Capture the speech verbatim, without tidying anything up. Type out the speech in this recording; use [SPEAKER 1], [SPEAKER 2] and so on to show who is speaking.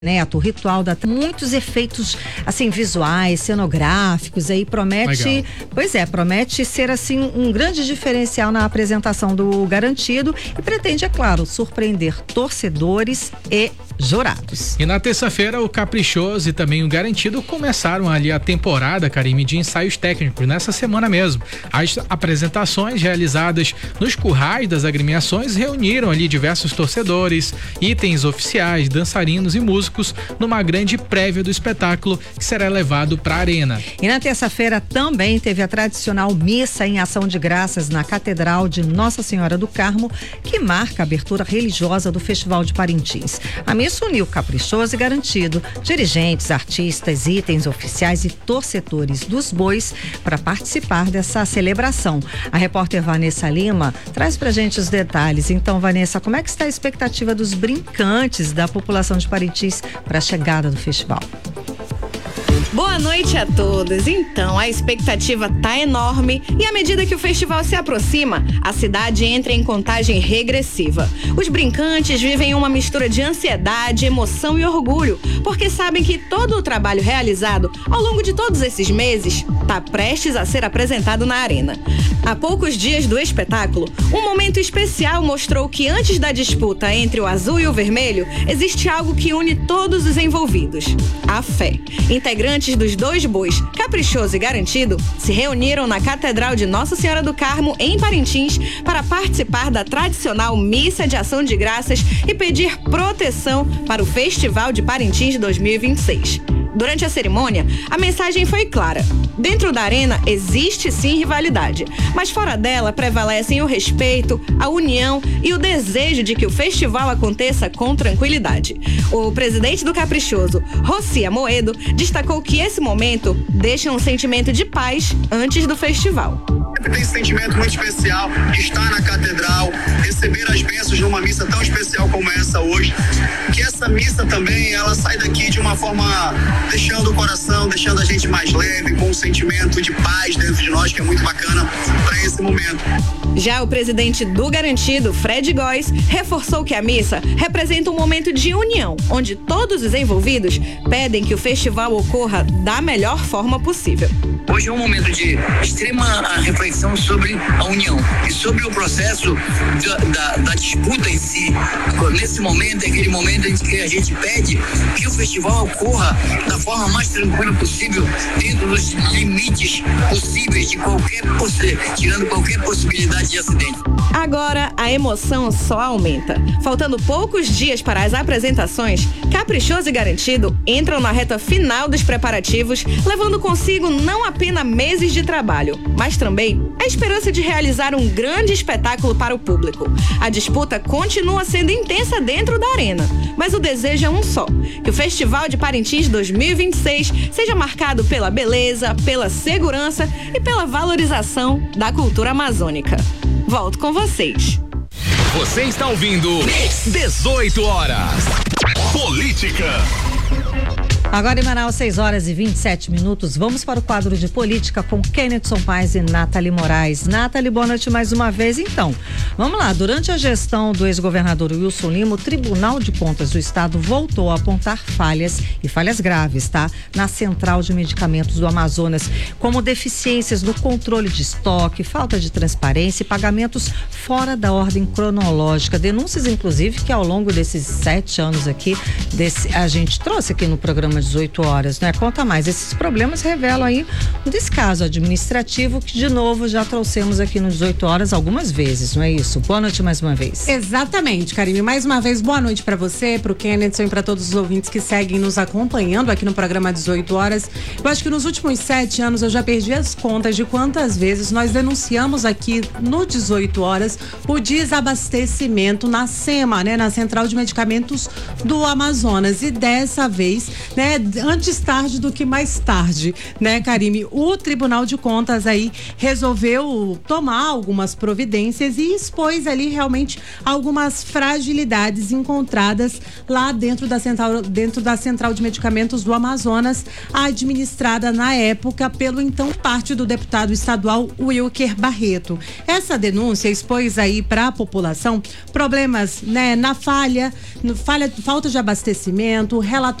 [SPEAKER 1] Neto, o ritual dá muitos efeitos assim visuais, cenográficos, aí promete,
[SPEAKER 2] Legal.
[SPEAKER 1] Pois é, promete ser assim um grande diferencial na apresentação do Garantido e pretende, é claro, surpreender torcedores e jurados.
[SPEAKER 2] E na terça-feira o Caprichoso e também o Garantido começaram ali a temporada, Karime, de ensaios técnicos, nessa semana mesmo. As apresentações realizadas nos currais das agremiações reuniram ali diversos torcedores, itens oficiais, dançarinos e músicos numa grande prévia do espetáculo que será levado para a arena.
[SPEAKER 1] E na terça-feira também teve a tradicional missa em ação de graças na Catedral de Nossa Senhora do Carmo, que marca a abertura religiosa do Festival de Parintins. A missa uniu Caprichoso e Garantido, dirigentes, artistas, itens oficiais e torcedores dos bois para participar dessa celebração. A repórter Vanessa Lima traz pra gente os detalhes. Então, Vanessa, como é que está a expectativa dos brincantes da população de Parintins para a chegada do festival?
[SPEAKER 3] Boa noite a todos. Então, a expectativa tá enorme e à medida que o festival se aproxima, a cidade entra em contagem regressiva. Os brincantes vivem uma mistura de ansiedade, emoção e orgulho, porque sabem que todo o trabalho realizado ao longo de todos esses meses tá prestes a ser apresentado na arena. Há poucos dias do espetáculo, um momento especial mostrou que antes da disputa entre o azul e o vermelho, existe algo que une todos os envolvidos: a fé. Integrantes dos dois bois, Caprichoso e Garantido, se reuniram na Catedral de Nossa Senhora do Carmo, em Parintins, para participar da tradicional Missa de Ação de Graças e pedir proteção para o Festival de Parintins dois mil e vinte e seis. Durante a cerimônia, a mensagem foi clara. Dentro da arena existe sim rivalidade, mas fora dela prevalecem o respeito, a união e o desejo de que o festival aconteça com tranquilidade. O presidente do Caprichoso, Rossi Amoedo, destacou que esse momento deixa um sentimento de paz antes do festival.
[SPEAKER 4] Tem esse sentimento muito especial de estar na catedral, receber as bênçãos numa missa tão especial como essa hoje. Que essa missa também, ela sai daqui de uma forma deixando o coração, deixando a gente mais leve, com um sentimento de paz dentro de nós, que é muito bacana para esse momento.
[SPEAKER 3] Já o presidente do Garantido, Fred Góes, reforçou que a missa representa um momento de união, onde todos os envolvidos pedem que o festival ocorra da melhor forma possível.
[SPEAKER 5] Hoje é um momento de extrema reflexão sobre a união e sobre o processo da, da, da disputa em si. Nesse momento, é aquele momento em que a gente pede que o festival ocorra da forma mais tranquila possível, dentro dos limites possíveis de qualquer, tirando qualquer possibilidade de acidente.
[SPEAKER 3] Agora a emoção só aumenta. Faltando poucos dias para as apresentações, Caprichoso e Garantido entram na reta final dos preparativos, levando consigo não apenas meses de trabalho, mas também a esperança de realizar um grande espetáculo para o público. A disputa continua sendo intensa dentro da arena, mas o desejo é um só: que o Festival de Parintins dois mil e vinte e seis seja marcado pela beleza, pela segurança e pela valorização da cultura amazônica. Volto com vocês.
[SPEAKER 6] Você está ouvindo dezoito horas. Política.
[SPEAKER 1] Agora em Manaus, seis horas e vinte e sete minutos. Vamos para o quadro de política com Kennedson Paes e Nathalie Moraes. Nathalie, boa noite mais uma vez. Então, vamos lá. Durante a gestão do ex-governador Wilson Lima, o Tribunal de Contas do Estado voltou a apontar falhas, e falhas graves, tá? Na Central de Medicamentos do Amazonas, como deficiências no controle de estoque, falta de transparência e pagamentos fora da ordem cronológica. Denúncias, inclusive, que ao longo desses sete anos aqui, desse, a gente trouxe aqui no programa dezoito horas, né? Conta mais. Esses problemas revelam aí um descaso administrativo que, de novo, já trouxemos aqui no dezoito horas algumas vezes, não é isso? Boa noite mais uma vez.
[SPEAKER 7] Exatamente, Karime. Mais uma vez, boa noite para você, pro Kennedson e para todos os ouvintes que seguem nos acompanhando aqui no programa dezoito horas. Eu acho que nos últimos sete anos eu já perdi as contas de quantas vezes nós denunciamos aqui no dezoito horas o desabastecimento na SEMA, né? Na Central de Medicamentos do Amazonas. E dessa vez, né? né, antes tarde do que mais tarde, né, Karime? O Tribunal de Contas aí resolveu tomar algumas providências e expôs ali realmente algumas fragilidades encontradas lá dentro da central, dentro da Central de Medicamentos do Amazonas, administrada na época pelo então parte do deputado estadual Wilker Barreto. Essa denúncia expôs aí para a população problemas, né, na falha, no falha, falta de abastecimento,